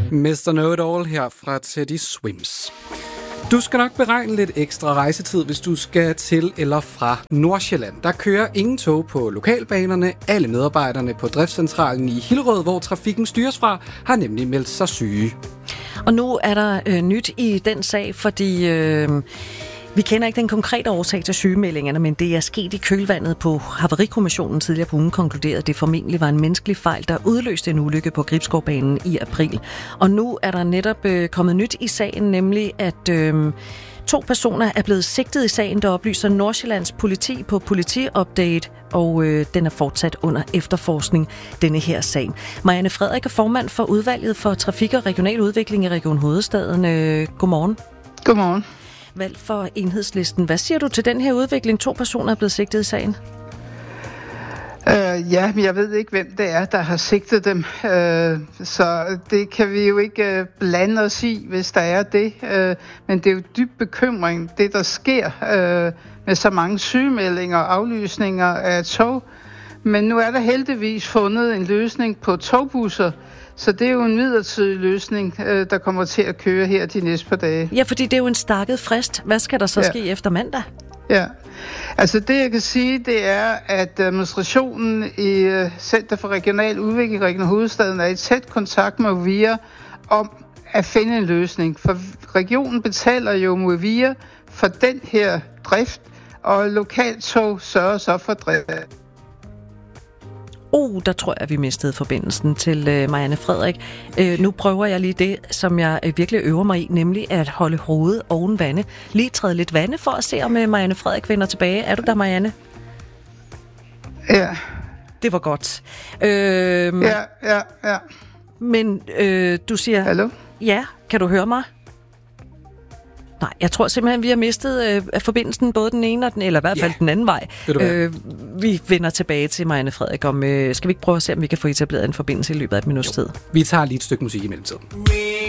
Mr. Know-It-All her fra Teddy Swims. Du skal nok beregne lidt ekstra rejsetid, hvis du skal til eller fra Nordsjælland. Der kører ingen tog på lokalbanerne. Alle medarbejderne på driftscentralen i Hillerød, hvor trafikken styres fra, har nemlig meldt sig syge. Og nu er der nyt i den sag, fordi vi kender ikke den konkrete årsag til sygemeldingerne, men det er sket i kølvandet på Havarikommissionen tidligere på ugen konkluderede, at det formentlig var en menneskelig fejl, der udløste en ulykke på Gribskovbanen i april. Og nu er der netop kommet nyt i sagen, nemlig at 2 personer er blevet sigtet i sagen, der oplyser Nordsjællands politi på Politiupdate, og den er fortsat under efterforskning, denne her sag. Marianne Frederik er formand for udvalget for trafik og regional udvikling i Region Hovedstaden. Godmorgen. Godmorgen. Valg for Enhedslisten. Hvad siger du til den her udvikling? 2 personer er blevet sigtet i sagen. Ja, men jeg ved ikke, hvem det er, der har sigtet dem. Så det kan vi jo ikke blande os i, hvis der er det. Men det er jo dyb bekymring, det der sker med så mange sygemeldinger og aflysninger af tog. Men nu er der heldigvis fundet en løsning på togbusser, så det er jo en midlertidig løsning, der kommer til at køre her de næste par dage. Ja, fordi det er jo en stakket frist. Hvad skal der så ske efter mandag? Ja, altså det jeg kan sige, det er, at administrationen i Center for Regional Udvikling i Region Hovedstaden er i tæt kontakt med Movia om at finde en løsning. For regionen betaler jo Movia for den her drift, og lokaltog sørger så for drift. Der tror jeg, vi mistede forbindelsen til Marianne Frederik. Nu prøver jeg lige det, som jeg virkelig øver mig i, nemlig at holde hovedet oven vande. Lige træde lidt vande for at se, om Marianne Frederik vender tilbage. Er du der, Marianne? Ja. Det var godt. Ja. Men du siger... Hallo? Ja, kan du høre mig? Nej, jeg tror simpelthen, vi har mistet forbindelsen, både den ene og den, eller i hvert fald den anden vej. Vi vender tilbage til Marianne Frederik om, skal vi ikke prøve at se, om vi kan få etableret en forbindelse i løbet af et minuts tid? Vi tager lige et stykke musik i mellemtiden.